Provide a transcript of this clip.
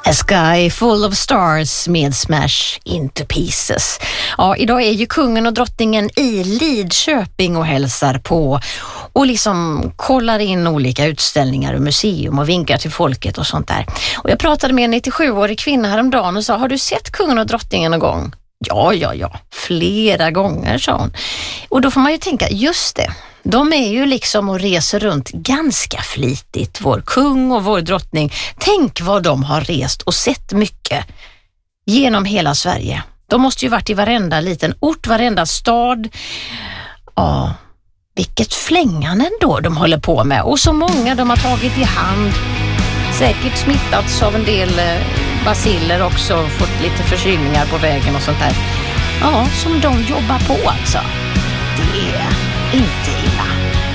A Sky Full of Stars med Smash Into Pieces. Ja, idag är ju kungen och drottningen i Lidköping och hälsar på och liksom kollar in olika utställningar och museum och vinkar till folket och sånt där. Och jag pratade med en 97-årig kvinna häromdagen och sa, har du sett kungen och drottningen någon gång? Ja, flera gånger, sa hon. Och då får man ju tänka, just det. De är ju liksom och reser runt ganska flitigt, vår kung och vår drottning. Tänk vad de har rest och sett mycket genom hela Sverige. De måste ju varit i varenda liten ort, varenda stad. Ja, vilket flängande då de håller på med. Och så många de har tagit i hand. Säkert smittats av en del baciller också, fått lite förkylningar på vägen och sånt där. Ja, som de jobbar på alltså. Det är inte illa.